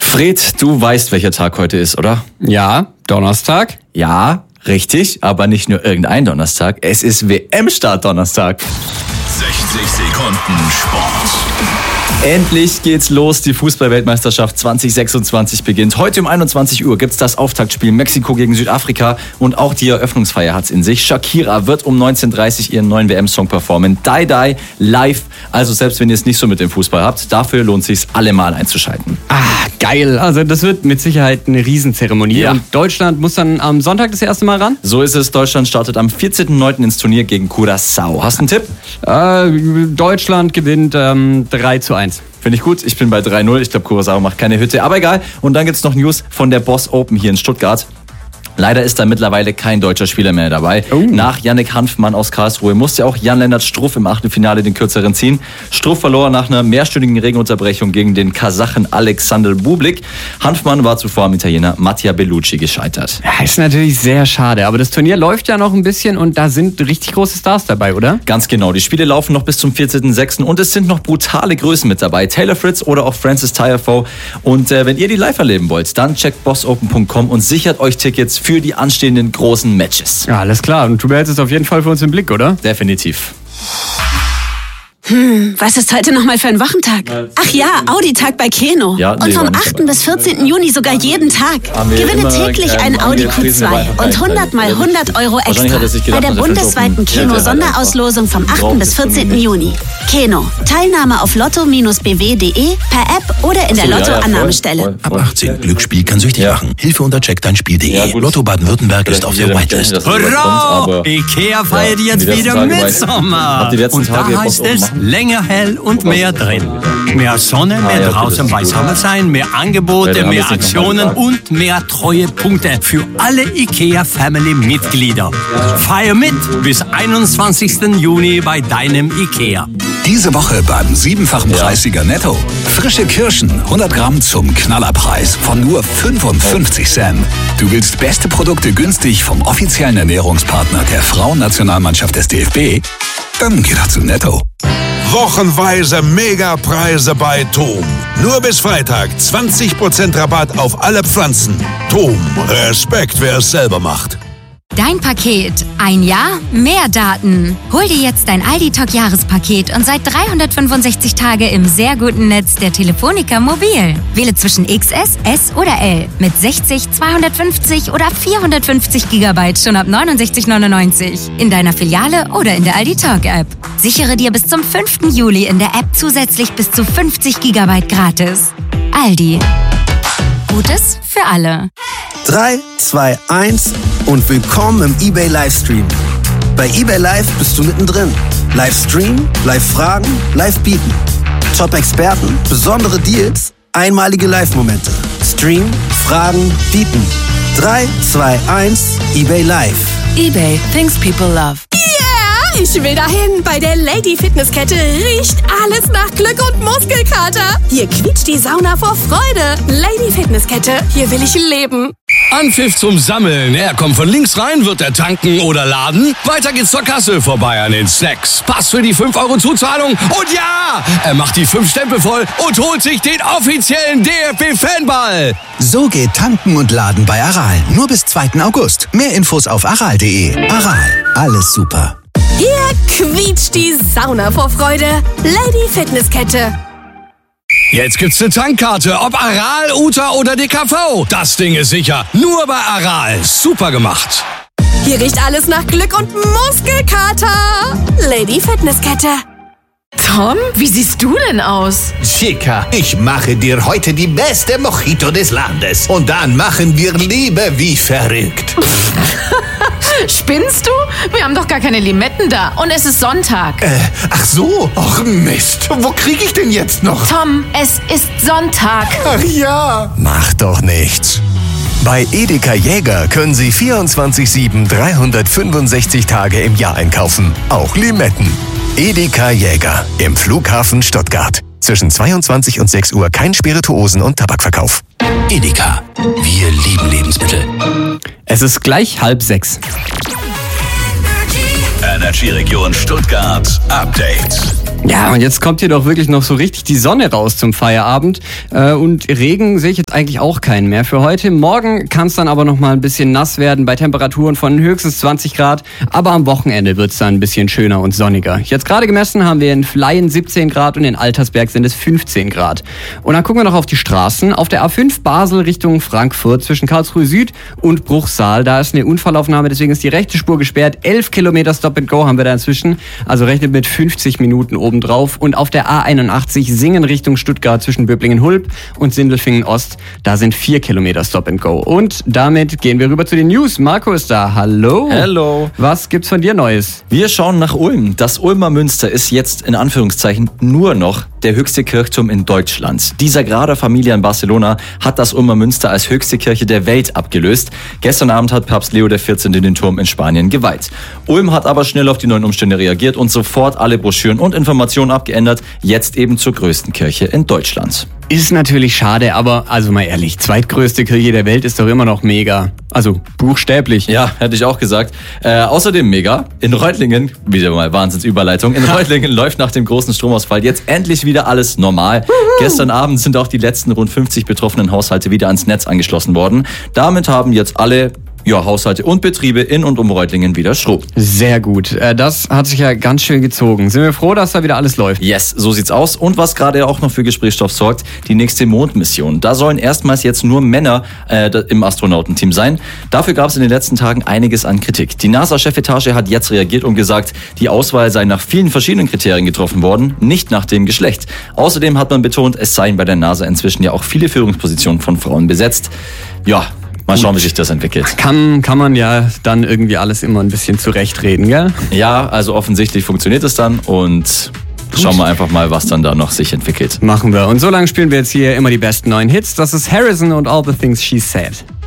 Fred, du weißt, welcher Tag heute ist, oder? Ja, Donnerstag. Ja, richtig, aber nicht nur irgendein Donnerstag. Es ist WM-Start-Donnerstag. 60 Sekunden Sport. Endlich geht's los. Die Fußball-Weltmeisterschaft 2026 beginnt. Heute um 21 Uhr gibt's das Auftaktspiel Mexiko gegen Südafrika und auch die Eröffnungsfeier hat's in sich. Shakira wird um 19:30 Uhr ihren neuen WM-Song performen. Die Die live. Also selbst wenn ihr es nicht so mit dem Fußball habt, dafür lohnt sich's allemal einzuschalten. Geil. Also das wird mit Sicherheit eine Riesenzeremonie. Ja. Und Deutschland muss dann am Sonntag das erste Mal ran? So ist es. Deutschland startet am 14.09. ins Turnier gegen Curaçao. Hast du einen Tipp? Deutschland gewinnt 3:1. Finde ich gut. Ich bin bei 3-0. Ich glaube, Curaçao macht keine Hütte. Aber egal. Und dann gibt's noch News von der Boss Open hier in Stuttgart. Leider ist da mittlerweile kein deutscher Spieler mehr dabei. Nach Yannick Hanfmann aus Karlsruhe musste auch Jan-Lennart Struff im Achtelfinale den kürzeren ziehen. Struff verlor nach einer mehrstündigen Regenunterbrechung gegen den Kasachen Alexander Bublik. Hanfmann war zuvor am Italiener Mattia Bellucci gescheitert. Ja, ist natürlich sehr schade, aber das Turnier läuft ja noch ein bisschen und da sind richtig große Stars dabei, oder? Ganz genau. Die Spiele laufen noch bis zum 14.06. und es sind noch brutale Größen mit dabei. Taylor Fritz oder auch Francis Tiafoe. Und wenn ihr die live erleben wollt, dann checkt bossopen.com und sichert euch Tickets für die anstehenden großen Matches. Ja, alles klar. Und du behältst es auf jeden Fall für uns im Blick, oder? Definitiv. Was ist heute nochmal für ein Wochentag? Ach ja, Audi-Tag bei Keno. Ja, und vom 8. bis 14. Juni sogar jeden Tag. Gewinne täglich ein Audi Q2 und 100 mal 100 Euro extra bei der bundesweiten Keno-Sonderauslosung vom 8. bis 14. Juni. Keno. Teilnahme auf lotto-bw.de, per App oder in der Lotto-Annahmestelle. Ab 18. Glücksspiel kann süchtig machen. Hilfe unter checkdeinspiel.de. Lotto Baden-Württemberg ist auf der Whitelist. Hurra! Ikea feiert jetzt wieder Mitsommer. Und da heißt es länger hell und mehr drin. Mehr Sonne, mehr draußen bei Sommersein, mehr Angebote, mehr Aktionen und mehr Treuepunkte für alle IKEA Family Mitglieder. Feier mit bis 21. Juni bei deinem IKEA. Diese Woche beim 7-fachen Preissieger Netto. Frische Kirschen, 100 Gramm zum Knallerpreis von nur 55 Cent. Du willst beste Produkte günstig vom offiziellen Ernährungspartner der Frauennationalmannschaft des DFB? Dann geh doch zu Netto. Wochenweise Megapreise bei Tom. Nur bis Freitag 20% Rabatt auf alle Pflanzen. Tom, Respekt, wer es selber macht. Dein Paket. Ein Jahr, mehr Daten. Hol dir jetzt dein Aldi-Talk-Jahrespaket und seit 365 Tage im sehr guten Netz der Telefonica Mobil. Wähle zwischen XS, S oder L mit 60, 250 oder 450 GB schon ab 69,99 in deiner Filiale oder in der Aldi-Talk-App. Sichere dir bis zum 5. Juli in der App zusätzlich bis zu 50 GB gratis. Aldi. Gutes für alle. 3, 2, 1 und willkommen im eBay Livestream. Bei eBay Live bist du mittendrin. Livestream, Live-Fragen, Live-Bieten. Top-Experten, besondere Deals, einmalige Live-Momente. Stream, Fragen, Bieten. 3, 2, 1, eBay Live. eBay, things people love. Ich will dahin. Bei der Lady Fitnesskette riecht alles nach Glück und Muskelkater. Hier quietscht die Sauna vor Freude. Lady Fitnesskette, hier will ich leben. Anpfiff zum Sammeln. Er kommt von links rein, wird er tanken oder laden. Weiter geht's zur Kasse, vorbei an den Snacks. Pass für die 5 € Zuzahlung. Und ja, er macht die 5 Stempel voll und holt sich den offiziellen DFB-Fanball. So geht Tanken und Laden bei Aral. Nur bis 2. August. Mehr Infos auf aral.de. Aral, alles super. Hier quietscht die Sauna vor Freude. Lady Fitnesskette. Jetzt gibt's eine Tankkarte, ob Aral, Uta oder DKV. Das Ding ist sicher. Nur bei Aral. Super gemacht. Hier riecht alles nach Glück und Muskelkater. Lady Fitnesskette. Tom, wie siehst du denn aus? Chica, ich mache dir heute die beste Mojito des Landes. Und dann machen wir Liebe wie verrückt. Spinnst du? Wir haben doch gar keine Limetten da. Und es ist Sonntag. Ach so? Ach Mist. Wo kriege ich denn jetzt noch? Tom, es ist Sonntag. Ach ja. Macht doch nichts. Bei Edeka Jäger können Sie 24/7 365 Tage im Jahr einkaufen. Auch Limetten. Edeka Jäger im Flughafen Stuttgart. Zwischen 22 und 6 Uhr kein Spirituosen- und Tabakverkauf. Edeka. Wir lieben Lebensmittel. Es ist gleich 5:30. Energy Region Stuttgart Update. Ja, und jetzt kommt hier doch wirklich noch so richtig die Sonne raus zum Feierabend. Und Regen sehe ich jetzt eigentlich auch keinen mehr für heute. Morgen kann es dann aber noch mal ein bisschen nass werden bei Temperaturen von höchstens 20 Grad. Aber am Wochenende wird es dann ein bisschen schöner und sonniger. Jetzt gerade gemessen haben wir in Fleien 17 Grad und in Altersberg sind es 15 Grad. Und dann gucken wir noch auf die Straßen. Auf der A5 Basel Richtung Frankfurt zwischen Karlsruhe Süd und Bruchsal. Da ist eine Unfallaufnahme, deswegen ist die rechte Spur gesperrt. 11 Kilometer Stop and Go haben wir da inzwischen. Also rechnet mit 50 Minuten obendrauf. Und auf der A81 Singen Richtung Stuttgart zwischen Böblingen-Hulb und Sindelfingen-Ost, da sind 4 Kilometer Stop and Go. Und damit gehen wir rüber zu den News. Marco ist da. Hallo. Hallo. Was gibt's von dir Neues? Wir schauen nach Ulm. Das Ulmer Münster ist jetzt in Anführungszeichen nur noch der höchste Kirchturm in Deutschland. Die Sagrada Familia in Barcelona hat das Ulmer Münster als höchste Kirche der Welt abgelöst. Gestern Abend hat Papst Leo XIV. Den Turm in Spanien geweiht. Ulm hat aber schnell auf die neuen Umstände reagiert und sofort alle Broschüren und Informationen abgeändert. Jetzt eben zur größten Kirche in Deutschland. Ist natürlich schade, aber also mal ehrlich, zweitgrößte Kirche der Welt ist doch immer noch mega. Also buchstäblich. Ja, hätte ich auch gesagt. Außerdem mega. In Reutlingen, wieder mal Wahnsinnsüberleitung, in Reutlingen läuft nach dem großen Stromausfall jetzt endlich wieder alles normal. Gestern Abend sind auch die letzten rund 50 betroffenen Haushalte wieder ans Netz angeschlossen worden. Damit haben jetzt alle Haushalte und Betriebe in und um Reutlingen wieder Strom. Sehr gut. Das hat sich ja ganz schön gezogen. Sind wir froh, dass da wieder alles läuft? Yes, so sieht's aus. Und was gerade auch noch für Gesprächsstoff sorgt, die nächste Mondmission. Da sollen erstmals jetzt nur Männer im Astronautenteam sein. Dafür gab es in den letzten Tagen einiges an Kritik. Die NASA-Chefetage hat jetzt reagiert und gesagt, die Auswahl sei nach vielen verschiedenen Kriterien getroffen worden, nicht nach dem Geschlecht. Außerdem hat man betont, es seien bei der NASA inzwischen ja auch viele Führungspositionen von Frauen besetzt. Ja, mal schauen, wie sich das entwickelt. Kann man ja dann irgendwie alles immer ein bisschen zurechtreden, gell? Ja, also offensichtlich funktioniert es dann und schauen wir einfach mal, was dann da noch sich entwickelt. Machen wir. Und so lange spielen wir jetzt hier immer die besten neuen Hits. Das ist Harrison und All the Things She Said.